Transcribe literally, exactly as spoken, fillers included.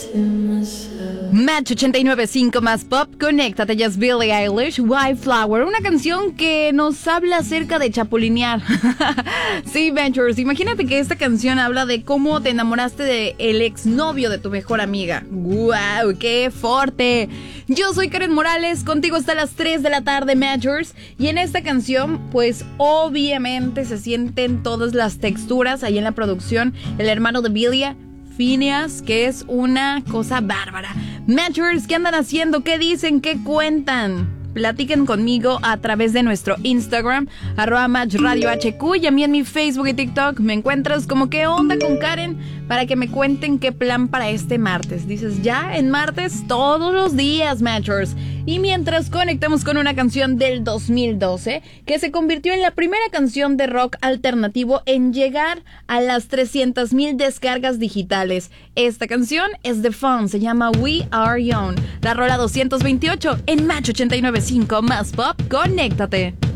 Match ochenta y nueve punto cinco más pop, conéctate, ya es Billie Eilish, Wildflower, una canción que nos habla acerca de chapulinear. Sí, Ventures, imagínate que esta canción habla de cómo te enamoraste de el exnovio de tu mejor amiga. ¡Wow! ¡Qué fuerte! Yo soy Karen Morales, contigo hasta las tres de la tarde, Matchers, y en esta canción, pues obviamente se sienten todas las texturas ahí en la producción, el hermano de Billie, Phineas, que es una cosa bárbara. Matchers, ¿qué andan haciendo? ¿Qué dicen? ¿Qué cuentan? Platiquen conmigo a través de nuestro Instagram, arroba Match Radio H Q, y a mí en mi Facebook y TikTok me encuentras como ¿Qué onda con Karen? Para que me cuenten qué plan para este martes. Dices, ya en martes todos los días, Matchers. Y mientras conectamos con una canción del dos mil doce que se convirtió en la primera canción de rock alternativo en llegar a las trescientas mil descargas digitales. Esta canción es de Fun, se llama We Are Young. La rola doscientos veintiocho en Match ochenta y nueve punto cinco más pop, conéctate.